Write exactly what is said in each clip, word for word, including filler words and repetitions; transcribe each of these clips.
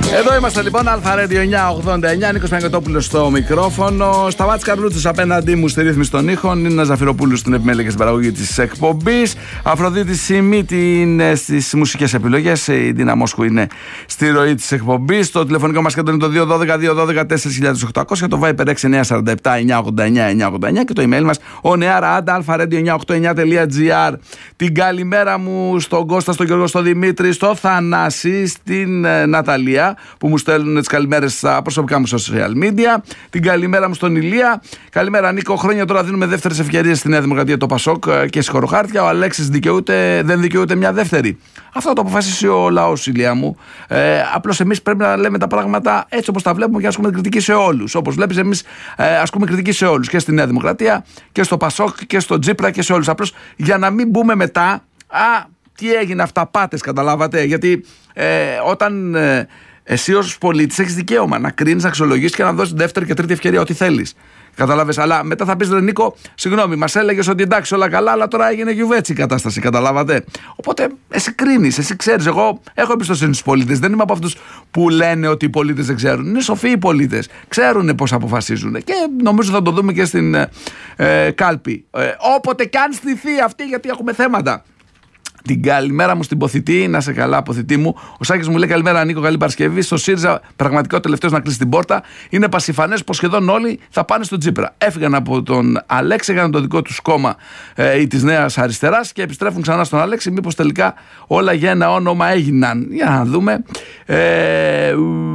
Εδώ είμαστε λοιπόν, Αλφα Radio εννιακόσια ογδόντα εννιά, Νίκος Παγκοτόπουλος στο μικρόφωνο. Σταμάτης Καρλούτσος απέναντί μου στη ρύθμιση των ήχων. Νίνα Ζαφυροπούλου στην επιμέλεια και στην παραγωγή της εκπομπής. Αφροδίτη Σιμίτη είναι στις μουσικές επιλογές. Η Ντίνα Μόσχου είναι στη ροή της εκπομπής. Το τηλεφωνικό μας κέντρο είναι το δύο ένα δύο δύο ένα δύο τέσσερα χιλιάδες οκτακόσια. Το Viper έξι εννιά τέσσερα επτά εννιακόσια ογδόντα εννιά εννιακόσια ογδόντα εννιά. Και το email μας oneara at alpha radio εννιακόσια ογδόντα εννιά τελεία gr. Την καλημέρα μου στον Κώστα, στον Γιώργο, στον Δημήτρη, στο Θανάση, στην Ναταλία, που μου στέλνουν τις καλημέρες στα προσωπικά μου social media. Την καλημέρα μου στον Ηλία. Καλημέρα Νίκο. Χρόνια τώρα δίνουμε δεύτερες ευκαιρίες στη Νέα Δημοκρατία, το Πασόκ και σκοροχάρτια. Ο Αλέξης δικαιούται, δεν δικαιούται μια δεύτερη. Αυτό το αποφάσισε ο λαός, Ηλία μου. Ε, απλώς εμείς πρέπει να λέμε τα πράγματα έτσι όπως τα βλέπουμε και να ασκούμε κριτική σε όλους. Όπως βλέπεις, εμείς ε, ασκούμε κριτική σε όλους. Και στη Νέα Δημοκρατία και στο Πασόκ και στο Τζίπρα και σε όλους. Απλώς για να μην μπούμε μετά. Α, τι έγινε, αυταπάτες, καταλάβατε. Γιατί ε, όταν. Ε, Εσύ ως πολίτης έχεις δικαίωμα να κρίνεις, να αξιολογήσεις και να δώσεις δεύτερη και τρίτη ευκαιρία, ό,τι θέλεις. Καταλάβες. Αλλά μετά θα πεις, ρε Νίκο, συγγνώμη, μας έλεγες ότι εντάξει, όλα καλά, αλλά τώρα έγινε γιουβέτσι η κατάσταση. Καταλάβατε. Οπότε εσύ κρίνεις, εσύ ξέρεις. Εγώ έχω εμπιστοσύνη στους πολίτες. Δεν είμαι από αυτούς που λένε ότι οι πολίτες δεν ξέρουν. Είναι σοφοί οι πολίτες. Ξέρουν πώς αποφασίζουν. Και νομίζω θα το δούμε και στην ε, κάλπη. Ε, όποτε και αν στηθεί αυτή, γιατί έχουμε θέματα. Την καλημέρα μου στην Ποθητή, να σε καλά, Ποθητή μου. Ο Σάκης μου λέει καλημέρα, Νίκο, καλή Παρασκευή. Στο ΣΥΡΙΖΑ, πραγματικά ο τελευταίος να κλείσει την πόρτα. Είναι πασιφανές πως σχεδόν όλοι θα πάνε στο Τζίπρα. Έφυγαν από τον Αλέξη, έκαναν το δικό τους κόμμα ε, ή της Νέας Αριστεράς και επιστρέφουν ξανά στον Αλέξη. Μήπως τελικά όλα για ένα όνομα έγιναν. Για να δούμε. Ε,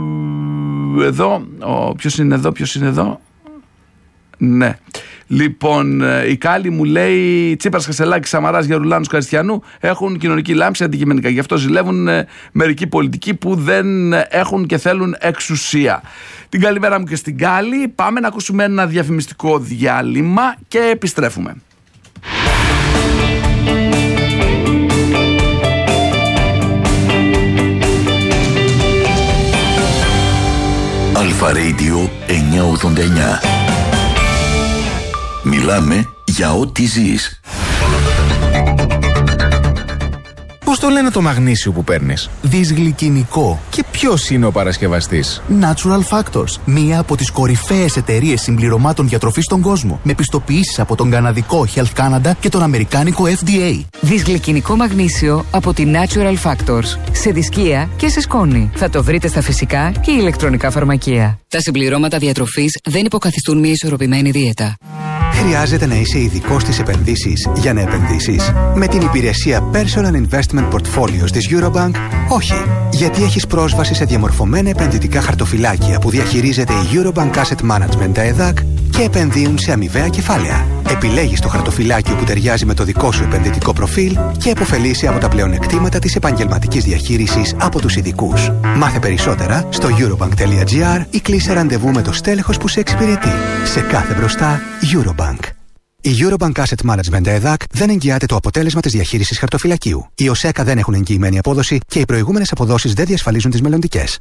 εδώ, ποιος είναι εδώ, ποιος είναι εδώ. Ναι. Λοιπόν, η Κάλλη μου λέει Τσίπρας, Χασελάκης, Σαμαράς, Γερουλάνους, Καριστιανού έχουν κοινωνική λάμψη αντικειμενικά. Γι' αυτό ζηλεύουν ε, μερικοί πολιτικοί που δεν έχουν και θέλουν εξουσία. Την καλημέρα μου και στην Κάλλη. Πάμε να ακούσουμε ένα διαφημιστικό διάλειμμα και επιστρέφουμε. Αλφα Radio εννιακόσια ογδόντα εννιά. Μιλάμε για ό,τι ζεις. Πώς το λένε το μαγνήσιο που παίρνεις? Δυσγλυκινικό. Και ποιος είναι ο παρασκευαστής? Natural Factors, μία από τις κορυφαίες εταιρείες συμπληρωμάτων διατροφής στον κόσμο, με πιστοποιήσεις από τον καναδικό Health Canada και τον αμερικάνικο F D A. Δυσγλυκινικό μαγνήσιο από τη Natural Factors. Σε δισκία και σε σκόνη. Θα το βρείτε στα φυσικά και ηλεκτρονικά φαρμακεία. Τα συμπληρώματα διατροφής δεν υποκαθιστούν μια ισορροπημένη δίαιτα. Χρειάζεται να είσαι ειδικός στις επενδύσεις για να επενδύσεις? Με την υπηρεσία Personal Investment Portfolios της Eurobank, όχι. Γιατί έχεις πρόσβαση σε διαμορφωμένα επενδυτικά χαρτοφυλάκια που διαχειρίζεται η Eurobank Asset Management, τα ΕΔΑΚ, και επενδύουν σε αμοιβαία κεφάλαια. Επιλέγεις το χαρτοφυλάκιο που ταιριάζει με το δικό σου επενδυτικό προφίλ και επωφελείσαι από τα πλεονεκτήματα της επαγγελματικής διαχείρισης από τους ειδικούς. Μάθε περισσότερα στο eurobank.gr ή κλείσε ραντεβού με το στέλεχος που σε εξυπηρετεί. Σε κάθε μπροστά, Eurobank. Η Eurobank Asset Management ΕΔΑΚ δεν εγγυάται το αποτέλεσμα της διαχείρισης χαρτοφυλακίου. Οι ΟΣΕΚΑ δεν έχουν εγγυημένη απόδοση και οι προηγούμενες αποδόσεις δεν διασφαλίζουν τις μελλοντικές.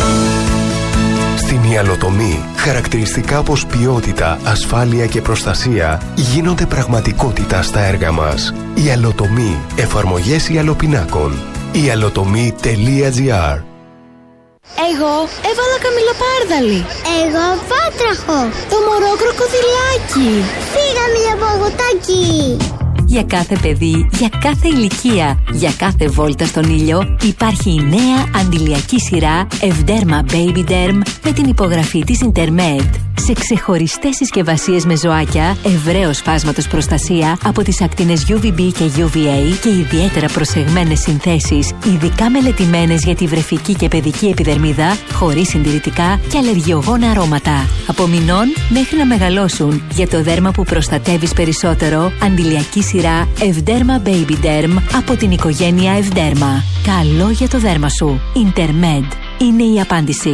Στην Ιαλοτομή, χαρακτηριστικά όπως ποιότητα, ασφάλεια και προστασία γίνονται πραγματικότητα στα έργα μας. Ιαλοτομή, εφαρμογές ιαλοπινάκων. ιαλοτομή τελεία gr. Εγώ έβαλα καμιλοπάρδαλι. Εγώ βάτραχο. Το μωρό κροκοδιλάκι. Φύγαμε για παγωτάκι. Για κάθε παιδί, για κάθε ηλικία, για κάθε βόλτα στον ήλιο υπάρχει η νέα αντιλιακή σειρά Evderma Baby Derm με την υπογραφή της Intermed. Σε ξεχωριστές συσκευασίες με ζωάκια, ευρέως φάσματος προστασία από τις ακτίνες γιου βι μπι και γιου βι έι και ιδιαίτερα προσεγμένες συνθέσεις, ειδικά μελετημένες για τη βρεφική και παιδική επιδερμίδα, χωρίς συντηρητικά και αλλεργιογόνα αρώματα. Από μηνών μέχρι να μεγαλώσουν, για το δέρμα που προστατεύεις περισσότερο, αντιλιακή σειρά Evderma Baby Derm από την οικογένεια Evderma. Καλό για το δέρμα σου. Intermed είναι η απάντηση.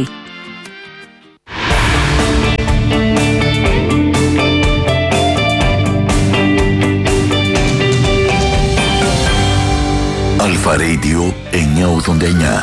Αλφα Radio εννιακόσια ογδόντα εννιά.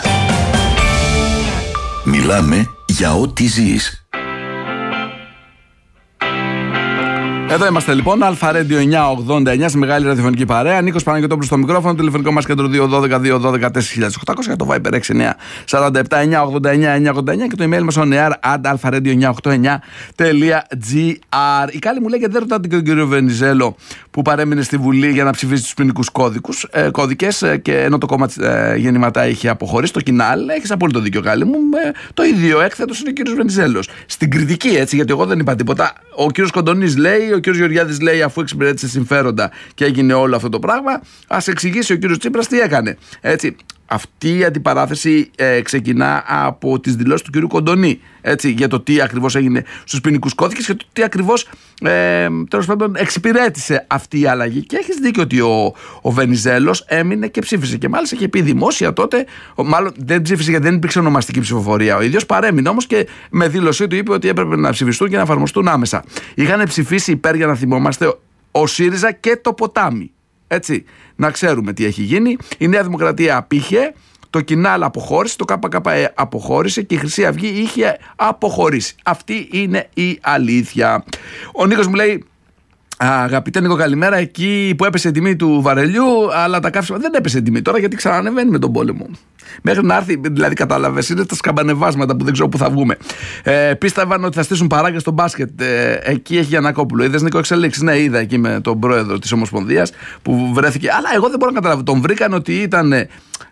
Μιλάμε για ό,τι ζεις. Εδώ είμαστε λοιπόν, Αλφα Radio εννιακόσια ογδόντα εννιά, στη μεγάλη ραδιοφωνική παρέα. Νίκος Παναγιωτόπουλος στο μικρόφωνο, τηλεφωνικό μας κέντρο δύο ένα δύο δύο ένα δύο τέσσερα οκτακόσια, το Viber έξι εννιά τέσσερα επτά εννιά ογδόντα εννιά εννιά ογδόντα εννιά και το email μας on air at alpha radio εννιακόσια ογδόντα εννιά τελεία τζι άρ. Η Κάλλη μου λέει, και δεν ρωτάτε και τον κύριο Βενιζέλο που παρέμεινε στη Βουλή για να ψηφίσει τους ποινικούς ε, κώδικες ε, και ενώ το κόμμα ε, γεννηματά είχε αποχωρήσει, το Κινάλ, έχεις απόλυτο δίκιο Κάλλη μου, ε, το ίδιο έκθετος είναι ο κύριος Βενιζέλος. Στην κριτική, έτσι, γιατί εγώ δεν είπα τίποτα. Ο κύριος Κοντονής λέει, ο κύριος Γεωργιάδης λέει, αφού εξυπηρέτησε συμφέροντα και έγινε όλο αυτό το πράγμα, ας εξηγήσει ο κύριος Τσίπρας τι έκανε. Έτσι, αυτή η αντιπαράθεση ε, ξεκινά από τις δηλώσεις του κύριου Κοντονή, έτσι, για το τι ακριβώς έγινε στους ποινικούς κώδικες και το τι ακριβώς ε, τέλος πάντων εξυπηρέτησε αυτή η αλλαγή. Και έχεις δίκιο ότι ο, ο Βενιζέλος έμεινε και ψήφισε. Και μάλιστα είχε πει δημόσια τότε, μάλλον δεν ψήφισε γιατί δεν υπήρξε ονομαστική ψηφοφορία. Ο ίδιος παρέμεινε όμως και με δήλωσή του είπε ότι έπρεπε να ψηφιστούν και να εφαρμοστούν άμεσα. Είχαν ψηφίσει υπέρ, για να θυμόμαστε, ο ΣΥΡΙΖΑ και το Ποτάμι. Έτσι, να ξέρουμε τι έχει γίνει. Η Νέα Δημοκρατία απήχε, το Κινάλ αποχώρησε, το ΚΚΕ αποχώρησε και η Χρυσή Αυγή είχε αποχωρήσει. Αυτή είναι η αλήθεια. Ο Νίκος μου λέει, αγαπητέ Νίκο, καλημέρα. Εκεί που έπεσε η τιμή του βαρελιού, αλλά τα καύσιμα δεν έπεσε η τιμή τώρα γιατί ξανανεβαίνει με τον πόλεμο. Μέχρι να έρθει, δηλαδή, κατάλαβες, είναι τα σκαμπανεβάσματα που δεν ξέρω πού θα βγούμε. Ε, πίστευαν ότι θα στήσουν παράγκα στο μπάσκετ. Ε, εκεί έχει Γιαννακόπουλο. Είδες Νίκο εξελίξεις? Ναι, είδα εκεί με τον πρόεδρο της Ομοσπονδίας που βρέθηκε. Αλλά εγώ δεν μπορώ να καταλάβω. Τον βρήκαν ότι ήταν ε,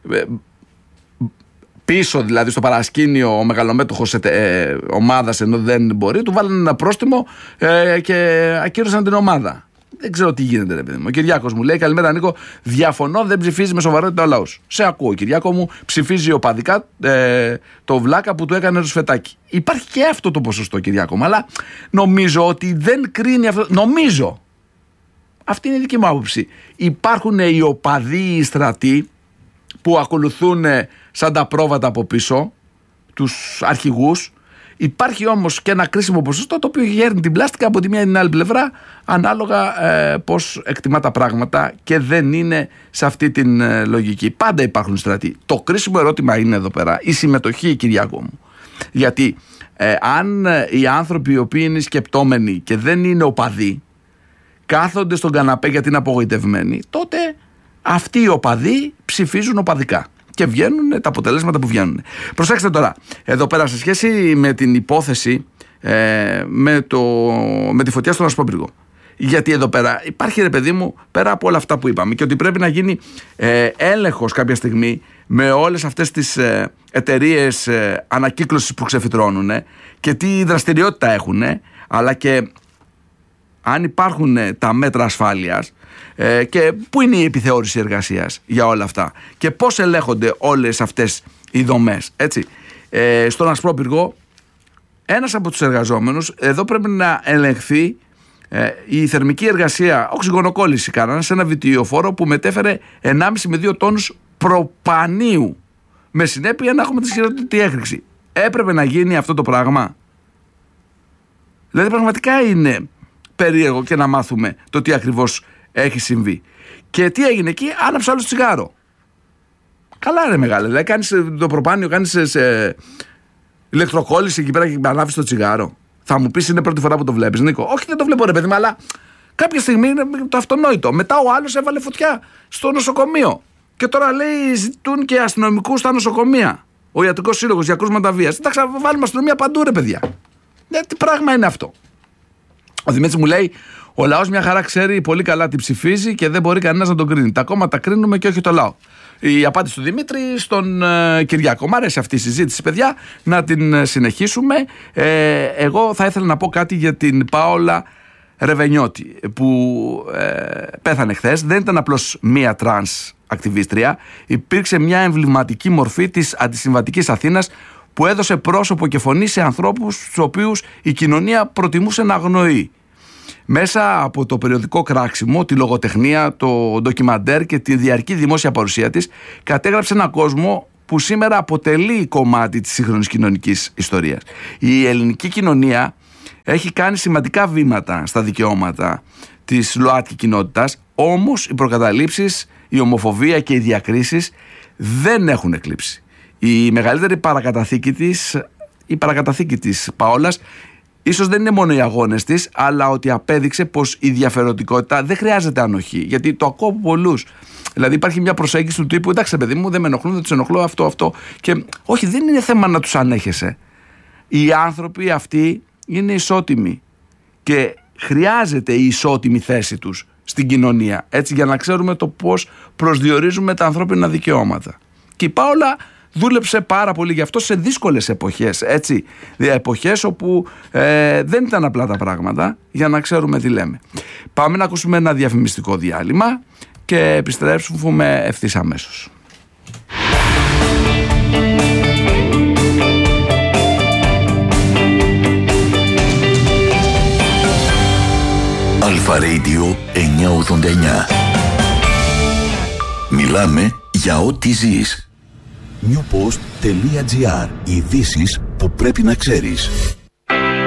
πίσω, δηλαδή στο παρασκήνιο, ο μεγαλομέτωχος ε, ομάδας, ενώ δεν μπορεί. Του βάλανε ένα πρόστιμο ε, και ακύρωσαν την ομάδα. Δεν ξέρω τι γίνεται, ρε παιδί μου. Ο Κυριάκος μου λέει, καλημέρα Νίκο. Διαφωνώ, δεν ψηφίζει με σοβαρότητα ο λαός. Σε ακούω, Κυριάκο μου. Ψηφίζει οπαδικά ε, το βλάκα που του έκανε ρουσφετάκι. Υπάρχει και αυτό το ποσοστό, Κυριάκο μου. Αλλά νομίζω ότι δεν κρίνει αυτό. Νομίζω. Αυτή είναι η δική μου άποψη. Υπάρχουν οι οπαδοί, οι στρατοί που ακολουθούν σαν τα πρόβατα από πίσω τους αρχηγούς. Υπάρχει όμως και ένα κρίσιμο ποσοστό το οποίο γέρνει την πλάστικα από τη μία ή την άλλη πλευρά, ανάλογα ε, πώς εκτιμά τα πράγματα και δεν είναι σε αυτή την ε, λογική. Πάντα υπάρχουν στρατοί. Το κρίσιμο ερώτημα είναι εδώ πέρα η συμμετοχή, Κυριάκο μου. Γιατί ε, αν ε, οι άνθρωποι οι οποίοι είναι σκεπτόμενοι και δεν είναι οπαδοί κάθονται στον καναπέ γιατί είναι απογοητευμένοι, τότε αυτοί οι οπαδοί ψηφίζουν οπαδικά. Και βγαίνουν τα αποτελέσματα που βγαίνουν. Προσέξτε τώρα, εδώ πέρα σε σχέση με την υπόθεση ε, με, το, με τη φωτιά στον Ασπόπυργο. Γιατί εδώ πέρα υπάρχει, ρε παιδί μου, πέρα από όλα αυτά που είπαμε και ότι πρέπει να γίνει ε, έλεγχος κάποια στιγμή με όλες αυτές τις ε, εταιρείες ε, ανακύκλωσης που ξεφυτρώνουν ε, και τι δραστηριότητα έχουν, ε, αλλά και αν υπάρχουν ε, τα μέτρα ασφάλειας. Ε, και πού είναι η επιθεώρηση εργασίας για όλα αυτά και πώς ελέγχονται όλες αυτές οι δομές, έτσι. Ε, στον Ασπρόπυργο ένας από τους εργαζόμενους εδώ πρέπει να ελεγχθεί ε, η θερμική εργασία, οξυγονοκόλληση κάνανε σε ένα βιτιοφόρο που μετέφερε ενάμιση με δύο τόνους προπανίου, με συνέπεια να έχουμε τη χειρότερη έκρηξη. Έπρεπε να γίνει αυτό το πράγμα? Δηλαδή πραγματικά είναι περίεργο και να μάθουμε το τι ακριβώς έχει συμβεί. Και τι έγινε εκεί? Άναψε άλλο τσιγάρο. Καλά ρε μεγάλε, δηλαδή κάνεις το προπάνιο, κάνεις σε, σε ηλεκτροκόλληση εκεί πέρα και ανάβεις το τσιγάρο. Θα μου πεις είναι πρώτη φορά που το βλέπεις, Νίκο? Όχι, δεν το βλέπω ρε παιδί μου, αλλά κάποια στιγμή είναι το αυτονόητο. Μετά ο άλλος έβαλε φωτιά στο νοσοκομείο και τώρα λέει ζητούν και αστυνομικούς στα νοσοκομεία. Ο Ιατρικός Σύλλογος για κρούσματα βίας. Εντάξει, θα βάλουμε αστυνομία παντού ρε παιδιά. Ναι, τι πράγμα είναι αυτό? Ο Δημήτρης μου λέει, ο λαός μια χαρά ξέρει πολύ καλά τι ψηφίζει και δεν μπορεί κανένας να τον κρίνει. Τα κόμματα κρίνουμε και όχι το λαό. Η απάντηση του Δημήτρη στον ε, Κυριάκο. Μ' αρέσει αυτή η συζήτηση, παιδιά, να την ε, συνεχίσουμε. Ε, εγώ θα ήθελα να πω κάτι για την Πάολα Ρεβενιώτη που ε, πέθανε χθες. Δεν ήταν απλώς μία τρανς ακτιβίστρια. Υπήρξε μια εμβληματική μορφή της αντισυμβατικής Αθήνας που έδωσε πρόσωπο και φωνή σε ανθρώπους τους οποίους η κοινωνία προτιμούσε να αγνοεί. Μέσα από το περιοδικό κράξιμο, τη λογοτεχνία, το ντοκιμαντέρ και τη διαρκή δημόσια παρουσία της, κατέγραψε έναν κόσμο που σήμερα αποτελεί κομμάτι της σύγχρονης κοινωνικής ιστορίας. Η ελληνική κοινωνία έχει κάνει σημαντικά βήματα στα δικαιώματα της ΛΟΑΤΚΙ κοινότητας, όμως οι προκαταλήψεις, η ομοφοβία και οι διακρίσεις δεν έχουν εκλείψει. Η μεγαλύτερη παρακαταθήκη της, η παρακαταθήκη της Παόλας ίσως δεν είναι μόνο οι αγώνες της, αλλά ότι απέδειξε πως η διαφορετικότητα δεν χρειάζεται ανοχή. Γιατί το ακούω από πολλούς. Δηλαδή υπάρχει μια προσέγγιση του τύπου, εντάξει παιδί μου, δεν με ενοχλούν, δεν τους ενοχλώ, αυτό, αυτό. Και όχι, δεν είναι θέμα να τους ανέχεσαι. Οι άνθρωποι αυτοί είναι ισότιμοι και χρειάζεται η ισότιμη θέση τους στην κοινωνία, έτσι, για να ξέρουμε το πώς προσδιορίζουμε τα ανθρώπινα δικαιώματα. Και η Πάολα δούλεψε πάρα πολύ γι' αυτό σε δύσκολες εποχές, έτσι, εποχές όπου ε, δεν ήταν απλά τα πράγματα, για να ξέρουμε τι λέμε. Πάμε να ακούσουμε ένα διαφημιστικό διάλειμμα και επιστρέψουμε ευθύς αμέσως. Αλφα Radio εννιακόσια ογδόντα εννιά. Μιλάμε για ό,τι ζεις. newpost.gr. Ειδήσεις που πρέπει να ξέρεις.